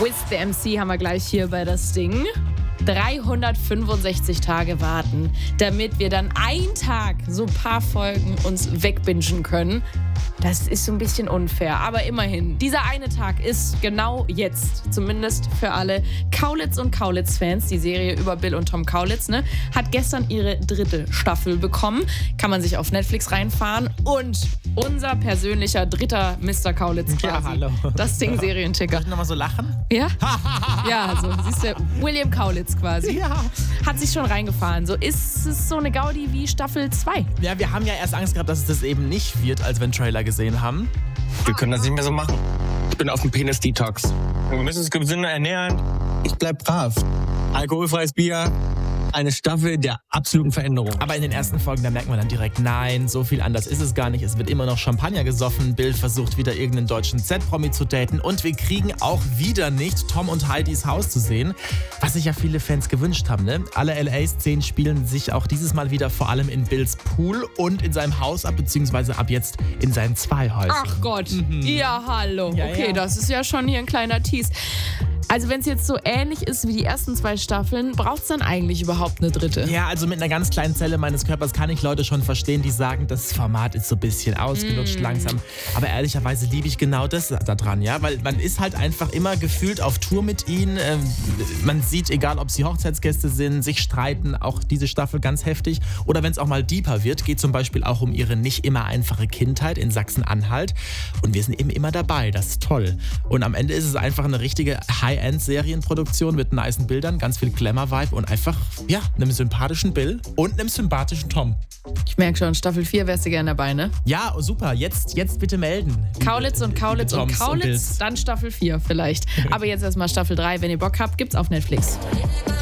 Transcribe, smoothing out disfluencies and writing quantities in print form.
With the MC haben wir gleich hier bei das Ding. 365 Tage warten, damit wir dann einen Tag so ein paar Folgen uns wegbingen können. Das ist so ein bisschen unfair, aber immerhin. Dieser eine Tag ist genau jetzt, zumindest für alle Kaulitz und Kaulitz-Fans. Die Serie über Bill und Tom Kaulitz, ne, hat gestern ihre 3. Staffel bekommen. Kann man sich auf Netflix reinfahren. Und unser persönlicher 3. Mr. Kaulitz quasi. Ja, hallo. Das Ding Serienticker. Soll ich nochmal so lachen? Ja? Ja, so, siehst du, William Kaulitz quasi. Ja. Hat sich schon reingefahren. So, ist es so eine Gaudi wie Staffel 2? Ja, wir haben ja erst Angst gehabt, dass es das eben nicht wird, als wir den Trailer gesehen haben. Wir können das nicht mehr so machen. Ich bin auf dem Penis-Detox. Wir müssen uns gesünder ernähren. Ich bleib brav. Alkoholfreies Bier. Eine Staffel der absoluten Veränderung. Aber in den ersten Folgen, da merkt man dann direkt, nein, so viel anders ist es gar nicht. Es wird immer noch Champagner gesoffen. Bill versucht wieder irgendeinen deutschen Z-Promi zu daten. Und wir kriegen auch wieder nicht Tom und Heidis Haus zu sehen, was sich ja viele Fans gewünscht haben. Ne? Alle LA-Szenen spielen sich auch dieses Mal wieder vor allem in Bills Pool und in seinem Haus ab, beziehungsweise ab jetzt in seinen 2 Häusern. Ach Gott, ja, hallo. Ja, okay, ja. Das ist ja schon hier ein kleiner Tease. Also wenn es jetzt so ähnlich ist wie die ersten 2 Staffeln, braucht es dann eigentlich überhaupt eine 3.? Ja, also mit einer ganz kleinen Zelle meines Körpers kann ich Leute schon verstehen, die sagen, das Format ist so ein bisschen ausgelutscht langsam. Aber ehrlicherweise liebe ich genau das daran, ja, weil man ist halt einfach immer gefühlt auf Tour mit ihnen. Man sieht, egal ob sie Hochzeitsgäste sind, sich streiten, auch diese Staffel ganz heftig. Oder wenn es auch mal deeper wird, geht zum Beispiel auch um ihre nicht immer einfache Kindheit in Sachsen-Anhalt. Und wir sind eben immer dabei, das ist toll. Und am Ende ist es einfach eine richtige High-End-Serienproduktion mit nicen Bildern, ganz viel Glamour-Vibe und einfach, ja, einem sympathischen Bill und einem sympathischen Tom. Ich merke schon, Staffel 4 wärst du gerne dabei, ne? Ja, super. Jetzt bitte melden. Kaulitz und Kaulitz Liebe und Toms Kaulitz, Bills. dann Staffel 4 vielleicht. Aber jetzt erstmal Staffel 3, wenn ihr Bock habt, gibt's auf Netflix.